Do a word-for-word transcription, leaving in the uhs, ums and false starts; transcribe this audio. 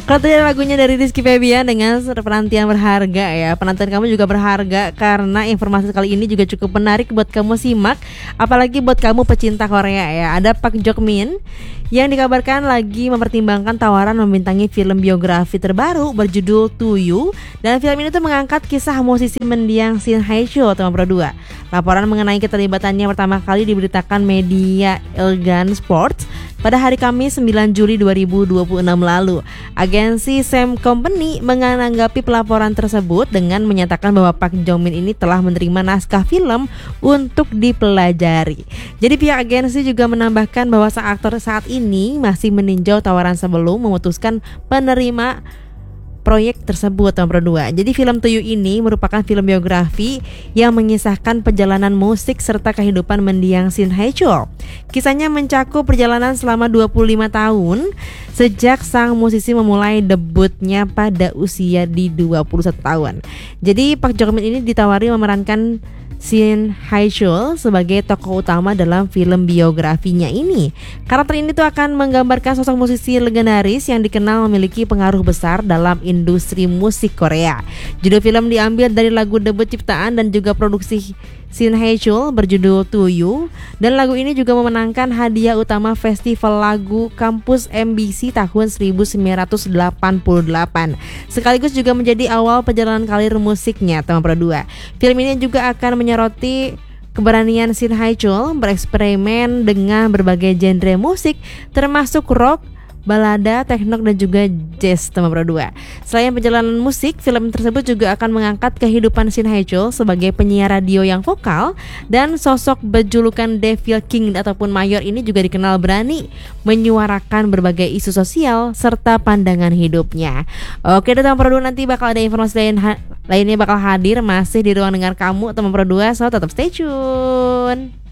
Kalau tadi lagunya dari Rizky Febian dengan penantian berharga ya. Penantian kamu juga berharga karena informasi kali ini juga cukup menarik buat kamu simak. Apalagi buat kamu pecinta Korea ya. Ada Park Jok Min yang dikabarkan lagi mempertimbangkan tawaran membintangi film biografi terbaru berjudul To You. Dan film ini tuh mengangkat kisah musisi mendiang Shin Hye Chul teman Pro dua. Laporan mengenai keterlibatannya pertama kali diberitakan media Ilgan Sports pada hari Kamis sembilan Juli dua ribu dua puluh enam lalu. Agensi Sam Company menanggapi pelaporan tersebut dengan menyatakan bahwa Park Jong Min ini telah menerima naskah film untuk dipelajari. Jadi pihak agensi juga menambahkan bahwa sang aktor saat ini masih meninjau tawaran sebelum memutuskan penerima proyek tersebut nomor dua. Jadi film To You ini merupakan film biografi yang mengisahkan perjalanan musik serta kehidupan mendiang Shin Hye Chul. Kisahnya mencakup perjalanan selama dua puluh lima tahun sejak sang musisi memulai debutnya pada usia di dua puluh satu tahun. Jadi Park Jong Min ini ditawari memerankan Shin Hye Chul sebagai tokoh utama dalam film biografinya ini. Karakter ini tuh akan menggambarkan sosok musisi legendaris yang dikenal memiliki pengaruh besar dalam industri musik Korea. Judul film diambil dari lagu debut ciptaan dan juga produksi Shin Hye Chul berjudul To You. Dan lagu ini juga memenangkan hadiah utama Festival Lagu Kampus M B C tahun seribu sembilan ratus delapan puluh delapan. Sekaligus juga menjadi awal perjalanan karir musiknya teman Pro dua. Film ini juga akan menyoroti keberanian Shin Hye Chul bereksperimen dengan berbagai genre musik termasuk rock, balada, tekno dan juga jazz teman Pro dua. Selain perjalanan musik, film tersebut juga akan mengangkat kehidupan Shin Hye Chul sebagai penyiar radio yang vokal, dan sosok berjulukan Devil King ataupun Mayor ini juga dikenal berani menyuarakan berbagai isu sosial serta pandangan hidupnya. Oke, teman Pro dua, nanti bakal ada informasi lain ha- lainnya bakal hadir masih di ruang dengar kamu teman Pro dua, so tetap stay tune.